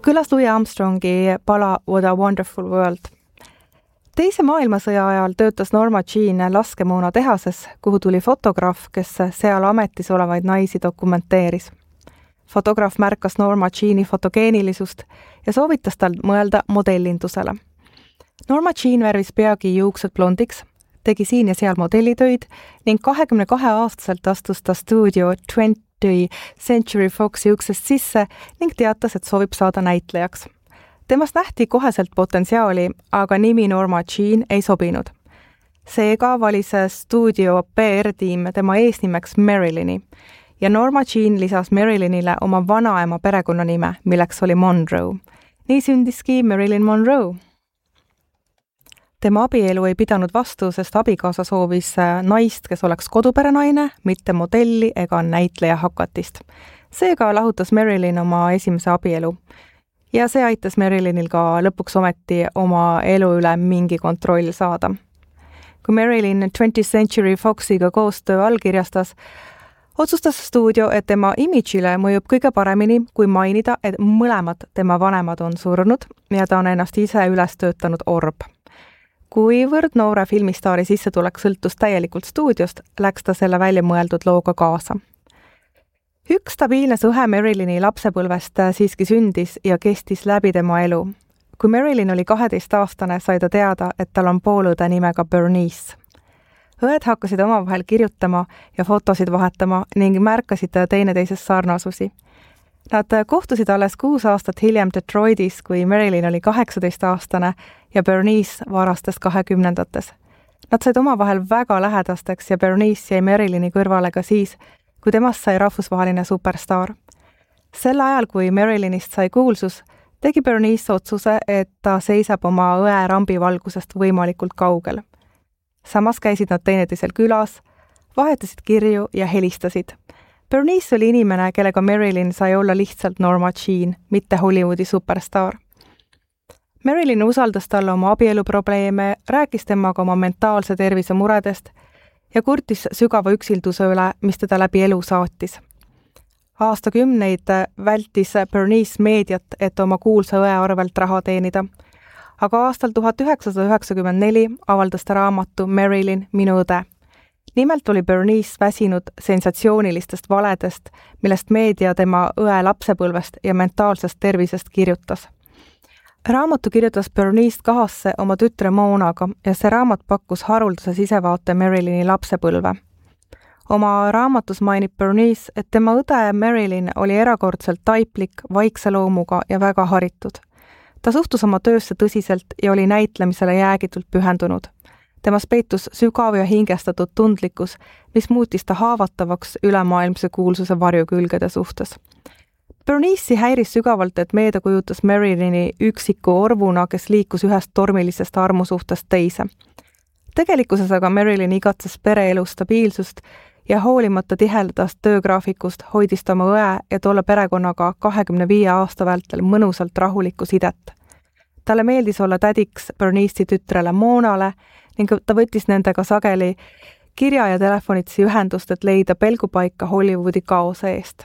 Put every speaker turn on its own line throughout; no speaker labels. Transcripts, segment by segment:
kõlas Louis Armstrongi pala What a Wonderful World. Teise maailmasõja ajal töötas Norma Jean laskemoona tehases, kuhu tuli fotograaf, kes seal ametis olevaid naisi dokumenteeris. Fotograaf märkas Norma Jeani fotogeenillisust ja soovitas tal mõelda modellindusele. Norma Jean värvis peagi juuksed blondiks, tegi siin ja seal modellitöid ning 22-aastaselt astus ta stuudio 20th Century Foxi uksest sisse ning teatas, et soovib saada näitlejaks. Temast nähti koheselt potentsiaali, aga nimi Norma Jean ei sobinud. Seega valis stuudio PR-tiim tema eesnimeks Marilyni ja Norma Jean lisas Marilinile oma vanaema perekonnanime, milleks oli Monroe. Nii sündiski Marilyn Monroe. Tema abielu ei pidanud vastu, sest abikaasa soovis naist, kes oleks koduperenaine, mitte modelli ega näitleja hakatist. Seega lahutas Marilyn oma esimese abielu. Ja see aitas Marilynil ka lõpuks ometi oma elu üle mingi kontroll saada. Kui Marilyn 20th Century Foxiga koostöö allkirjastas, otsustas stuudio, et tema imidžile mõjub kõige paremini, kui mainida, et mõlemad tema vanemad on surnud ja ta on ennast ise üles töötanud orb. Kuivõrd noore filmistaari sissetulek sõltus täielikult stuudiost, läks ta selle välja mõeldud looga kaasa. Üks stabiilne suhe Marilyni lapsepõlvest siiski sündis ja kestis läbi tema elu. Kui Marilyn oli 12-aastane, sai ta teada, et tal on poolõde nimega Bernice. Õed hakkasid omavahel kirjutama ja fotosid vahetama ning märkasid teineteisest sarnasusi. Nad kohtusid alles 6 aastat hiljem Detroitis, kui Marilyn oli 18-aastane ja Bernice varastes 20-ndates. Nad said omavahel väga lähedasteks ja Bernice jäi Marilyni kõrvale ka siis, kui temast sai rahvusvaheline superstaar. Sel ajal, kui Marilynist sai kuulsus, tegi Bernice otsuse, et ta seisab oma õe rambivalgusest võimalikult kaugel. Samas käisid nad teineteisel külas, vahetasid kirju ja helistasid. Bernice oli inimene, kellega Marilyn sai olla lihtsalt Norma Jean, mitte Hollywoodi superstaar. Marilyn usaldas talle oma abieluprobleeme, rääkis temaga oma mentaalse tervise muredest ja kurtis sügava üksilduse üle, mis teda läbi elu saatis. Aastakümneid vältis Bernice meediat, et oma kuulsa õe arvelt raha teenida, aga aastal 1994 avaldas ta raamatu Marilyn, minu õde. Nimelt oli Bernice väsinud sensatsioonilistest valedest, millest meedia tema õe lapsepõlvest ja mentaalsest tervisest kirjutas. Raamatu kirjutas Bernice kahasse oma tütre Monaga ja see raamat pakkus haruldase sisevaate Marilyni lapsepõlve. Oma raamatus mainib Bernice, et tema õde Marilyn oli erakordselt taiplik, vaikse loomuga ja väga haritud. Ta suhtus oma töösse tõsiselt ja oli näitlemisele jäägitult pühendunud. Temas peitus sügav ja hingestatud tundlikkus, mis muutis ta haavatavaks ülemaailmse kuulsuse varjukülgede suhtes. Bernice'i häiris sügavalt, et meedia kujutas Marilyni üksiku orvuna, kes liikus ühest tormilisest armusuhtest teise. Tegelikkuses aga Marilyn igatses pereelu stabiilsust ja hoolimata tihedast töögraafikust hoidis ta oma õe ja tolle perekonnaga 25 aasta vältel mõnusalt rahulikku sidet. Talle meeldis olla tädiks Bernice'i tütrele Monale ning ta võttis nendega sageli kirja ja telefonitsi ühendust, et leida pelgupaika Hollywoodi kaose eest.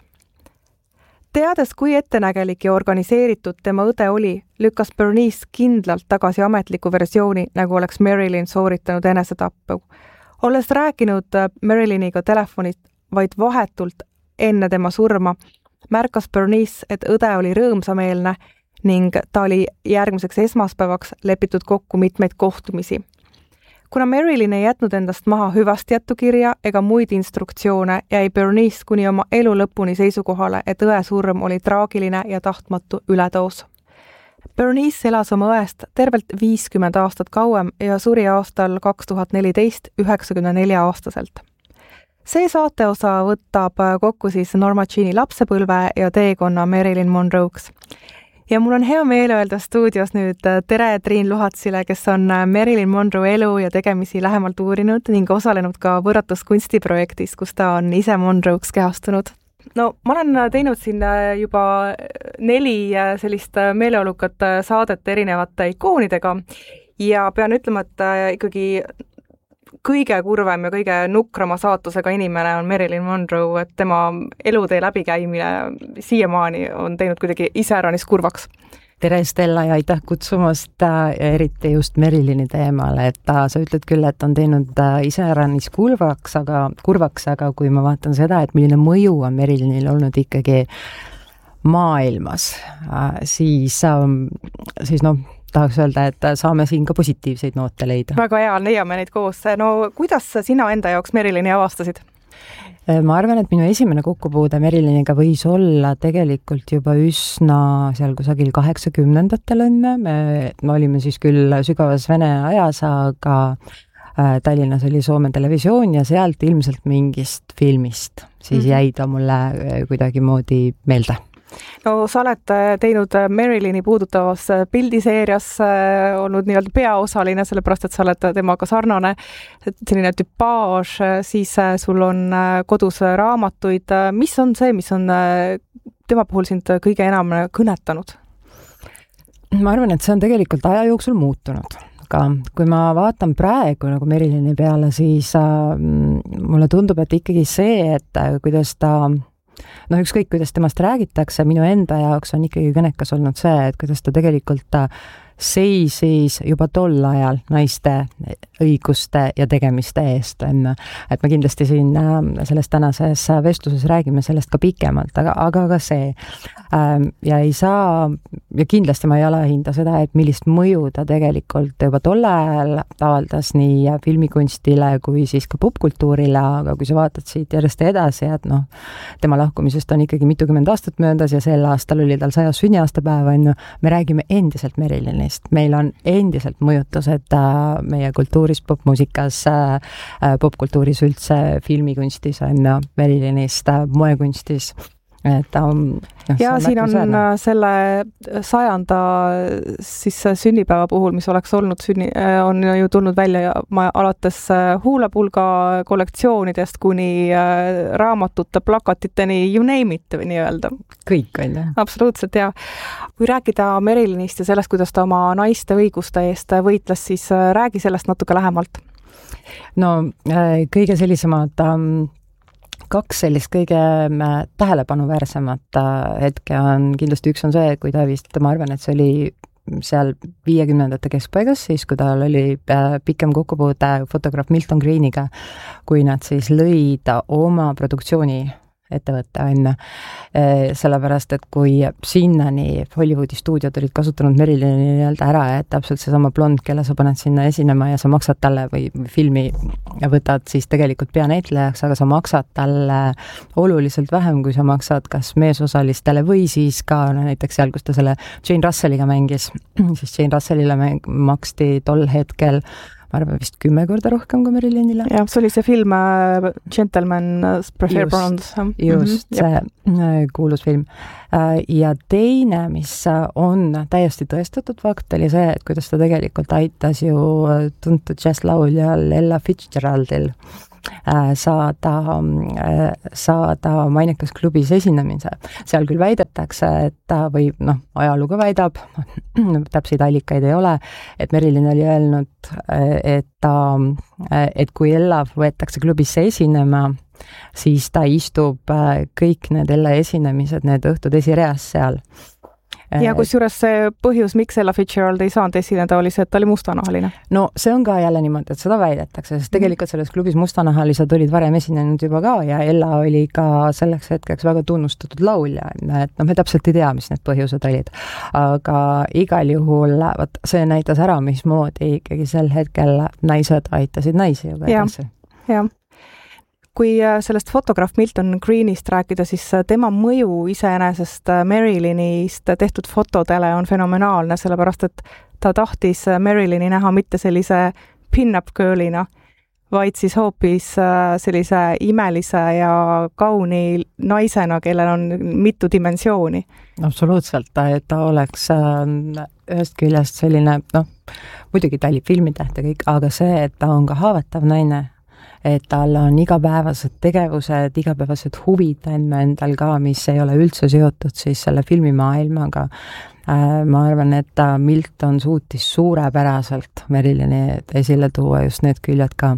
Teades, kui ettenägelik ja organiseeritud tema õde oli, lükkas Bernice kindlalt tagasi ametliku versiooni, nagu oleks Marilyn sooritanud enesetappu. Olles rääkinud Marilyniga telefonit vaid vahetult enne tema surma, märkas Bernice, et õde oli rõõmsameelne ning ta oli järgmiseks esmaspäevaks lepitud kokku mitmeid kohtumisi. Kuna Marilyn ei jätnud endast maha hüvastijätukirja ega muid instruktsioone, jäi Bernice kuni oma elu lõpuni seisukohale, et õe surm oli traagiline ja tahtmatu üledoos. Bernice elas oma õest tervelt 50 aastat kauem ja suri aastal 2014 94-aastaselt. See saateosa võtab kokku siis Norma Jeani lapsepõlve ja teekonna Marilyn Monroe'ks. Ja mul on hea meel öelda stuudios nüüd tere Triin Luhatsile, kes on Marilyn Monroe elu ja tegemisi lähemalt uurinud ning osalenud ka võrratuskunstiprojektis, kus ta on ise Monroe'ks kehastunud. No, ma olen teinud siin juba 4 sellist meeleolukat saadet erinevate ikoonidega ja pean ütlema, et ikkagi kõige kurvem ja kõige nukrama saatusega inimene on Marilyn Monroe, et tema elutee läbikäimine siiamaani on teinud kuidagi iseäranis kurvaks.
Tere Stella ja aitäh kutsumast ja eriti just Marilyni teemale, et sa ütled küll, et on teinud iseäranis kurvaks, aga kui ma vaatan seda, et milline mõju on Marilynil olnud ikkagi maailmas, siis tahaks öelda, et saame siin ka positiivseid noote leida.
Väga hea, leiame neid koos. No kuidas sina enda jaoks Marilyni avastasid?
Ma arvan, et minu esimene kokkupuude Marilyniga võis olla tegelikult juba üsna seal kusagil 80-ndatel õnne. Me olime siis küll sügavas Vene ajas, aga Tallinnas oli Soome televisioon ja sealt ilmselt mingist filmist siis jäi ta mulle kuidagimoodi meelde.
No sa oled teinud Marilyni puudutavas pildiseerias olnud nii-öelda peaosaline, sellepärast, et sa oled temaga sarnane, selline tüpaaž, siis sul on kodus raamatuid. Mis on see, mis on tema puhul sind kõige enam kõnetanud?
Ma arvan, et see on tegelikult aja jooksul muutunud. Aga kui ma vaatan praegu nagu Marilyni peale, siis mulle tundub, et ikkagi see, et kuidas ta ükskõik, kuidas temast räägitakse, minu enda jaoks on ikkagi kõnekas olnud see, et kuidas ta tegelikult seisis juba tol ajal naiste õiguste ja tegemiste eest. Et me kindlasti siin selles tänases vestluses räägime sellest ka pikemalt, aga ka see. Ja ei saa, ja kindlasti ma ei alahinda seda, et millist mõju ta tegelikult juba tol ajal avaldas nii filmikunstile kui siis ka popkultuurile, aga kui sa vaatad siit järjest edasi, et tema lahkumisest on ikkagi mitukümmend aastat möödas ja sel aastal oli tal 100. sünniaastapäev, me räägime endiselt Marilynist. Meil on endiselt mõjutused meie kultuuris, popmuusikas, popkultuuris üldse, filmikunstis on Marilynist, moekunstis.
Ja siin on selle 100. siis sünnipäeva puhul, mis oleks olnud on ju tulnud välja alates huulepulga kollektsioonidest kuni raamatute, plakatiteni, you name it, nii-öelda.
Kõik on ju.
Absoluutselt, ja. Kui rääkida Marilynist ja sellest, kuidas ta oma naiste õiguste eest võitles, siis räägi sellest natuke lähemalt.
No kõige sellisemad kaks sellist kõige tähelepanuväärsemat hetke on kindlasti üks on see, kui ta vist, ma arvan, et see oli seal 50ndate keskpaigas, siis kui tal oli pikem kokkupuude fotograaf Milton Greeniga, kui nad siis lõid oma produktsiooni ettevõtte on, sellepärast, et kui sinnani Hollywoodi stuudiod olid kasutanud Marilyni nii-öelda ära, et täpselt seesama blond, kelle sa paned sinna esinema ja sa maksad talle või filmi ja võtad siis tegelikult peanäitlejaks, aga sa maksad talle oluliselt vähem, kui sa maksad kas meesosalistele või siis ka näiteks seal, kus ta selle Jane Russelliga mängis, siis Jane Russellile maksti tol hetkel ma arvan vist 10 korda rohkem kui Marilynile.
Ja, see oli see film Gentleman's Prefer Blondes.
Just, see kuulus film. Ja teine, mis on täiesti tõestatud fakt, oli see, et kuidas ta tegelikult aitas ju tuntud džässlauljal Ella Fitzgeraldil saada mainekas klubis esinemise. Seal küll väidetakse, et ta või ajalugu väidab, täpseid allikaid ei ole, et Marilyn oli öelnud, et kui Ella võetakse klubisse esinema, siis ta istub kõik need Ella esinemised, need õhtud esireas seal.
Ja kusjuures see põhjus, miks Ella Fitzgerald ei saanud esineda, oli see, et ta oli mustanahaline.
No see on ka jälle niimoodi, et seda väidetakse, sest tegelikult selles klubis mustanahalised olid varem esinenud juba ka ja Ella oli ka selleks hetkeks väga tunnustatud laulja, et me täpselt ei tea, mis need põhjused olid. Aga igal juhul see näitas ära, mismoodi ikkagi sel hetkel naised aitasid naisi juba edasi.
Ja. Kui sellest fotograaf Milton Greenist rääkida, siis tema mõju iseenesest Marilynist tehtud fotodele on fenomenaalne, sellepärast et ta tahtis Marilyni näha mitte sellise pin-up girlina, vaid siis hoopis sellise imelise ja kauni naisena, kellel on mitu dimensiooni.
Absoluutselt, et ta oleks ühest küljest selline, muidugi ta oli filmitäht ja kõik, aga see, et ta on ka haavatav naine, et tal on igapäevased tegevused, igapäevased huvid endal ka, mis ei ole üldse seotud siis selle filmimaailmaga. Ma arvan, et Milton suutis suurepäraselt Marilyni esile tuua just need küljed ka.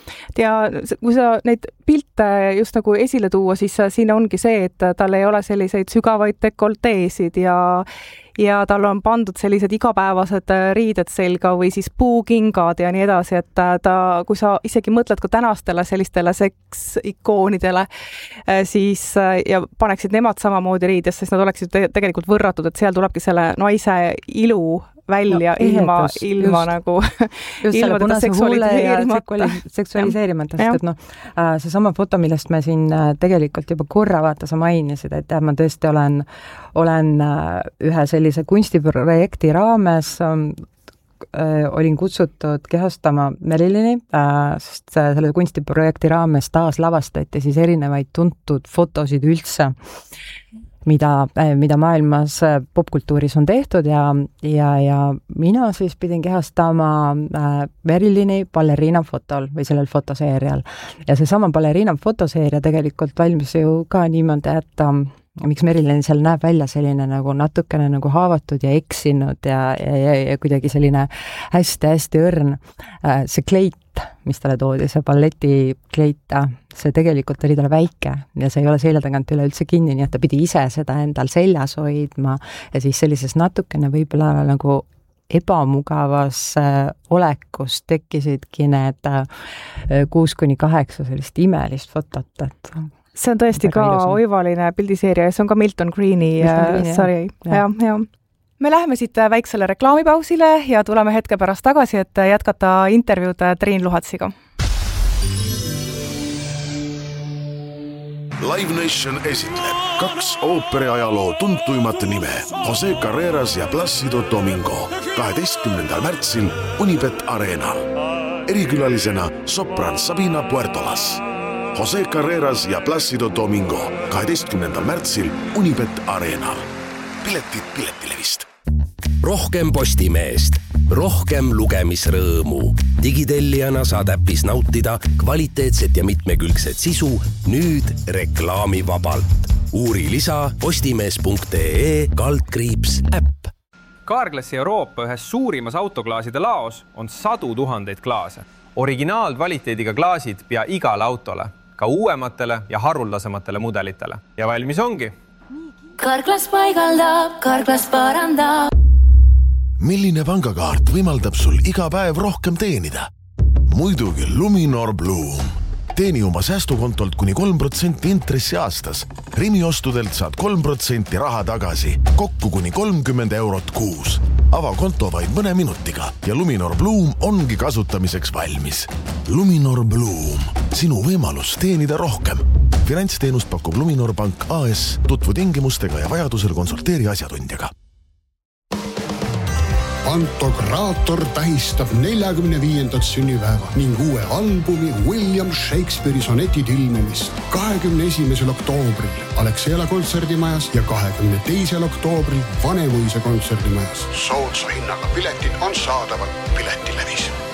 Ja kui sa neid pilte just nagu esile tuua, siis siin ongi see, et tal ei ole selliseid sügavaid dekolteesid ja tal on pandud sellised igapäevased riided selga või siis puukingad ja nii edasi, et kui sa isegi mõtled ka tänastele sellistele seksikoonidele, siis ja paneksid nemad samamoodi riidest, sest nad oleksid tegelikult võrratud, et seal tulebki selle naise ilu välja ilma just, nagu
just ilma teda seksualiseerimata, sest et see sama foto, millest me siin tegelikult juba korra sa mainisid, et ma tõesti olen ühe sellise kunstiprojekti raames olin kutsutud kehastama Marilyni, sest selle kunstiprojekti raames taas lavastati siis erinevaid tuntud fotosid üldse, mida maailmas popkultuuris on tehtud ja mina siis pidin kehastama Marilyni baleriina fotol või sellel fotoseerial. Ja seesama baleriina fotoseeria tegelikult valmis ju ka niimoodi, et miks Marilyn seal näeb välja selline nagu natukene nagu haavatud ja eksinud ja kuidagi selline hästi-hästi õrn. See kleit, mis talle toodi, see balletikleit, see tegelikult oli talle väike ja see ei ole selja tagant üleüldse kinni, nii et ta pidi ise seda endal seljas hoidma ja siis sellises natukene võib-olla nagu ebamugavas olekus tekkisidki need 6-8 sellist imelist fotot, et
see on tõesti ka oivaline pildiseeria ja see on ka Milton Greeni sari. Ja. Me läheme siit väiksele reklaamipausile ja tuleme hetke pärast tagasi, et jätkata intervjuud Triin Luhatsiga.
Live Nation esitleb 2 ooperiajaloo tuntuimat nime Jose Carreras ja Plácido Domingo 12. märtsil Unibet Arenal. Erikülalisena sopran Sabina Puertolas. Jose Carreras ja Plácido Domingo 12. märtsil Unibet Arenal. Piletid Piletilevist.
Rohkem Postimeest, rohkem lugemisrõõmu. Digitellijana saad äppis nautida kvaliteetset ja mitmekülgset sisu nüüd reklaamivabalt. Uuri lisa postimees.ee/äpp.
Carglassi Euroopa ühes suurimas autoklaaside laos on 100 000 klaase. Originaalkvaliteediga klaasid pea igale autole, ka uuematele ja haruldasematele mudelitele. Ja valmis ongi.
Carglass paigaldab, Carglass parandab.
Milline pangakaart võimaldab sul iga päev rohkem teenida? Muidugi Luminor Bloom. Teeni oma säästukontolt kuni 3% intressi aastas. Rimi-ostudelt saad 3% raha tagasi, kokku kuni 30 eurot kuus. Ava konto vaid mõne minutiga ja Luminor Bloom ongi kasutamiseks valmis. Luminor Bloom. Sinu võimalus teenida rohkem. Finantsteenust pakub Luminor Pank AS. Tutvu tingimustega ja vajadusel konsulteeri asjatundjaga.
Pantokraator tähistab 45. sünnipäeva ning uue albumi William Shakespeare'i sonetid ilmumist 21. oktoobril Alexela kontserdimajas ja 22. oktoobril Vanemuise kontserdimajas. Soodsa hinnaga piletid on saadaval Piletilevis.